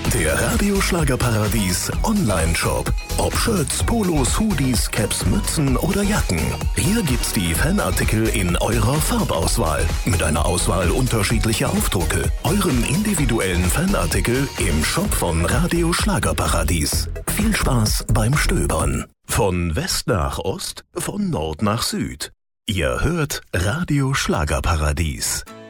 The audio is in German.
Der Radio Schlagerparadies Online-Shop. Ob Shirts, Polos, Hoodies, Caps, Mützen oder Jacken. Hier gibt's die Fanartikel in eurer Farbauswahl. Mit einer Auswahl unterschiedlicher Aufdrucke. Euren individuellen Fanartikel im Shop von Radio Schlagerparadies. Viel Spaß beim Stöbern. Von West nach Ost, von Nord nach Süd. Ihr hört Radio Schlagerparadies.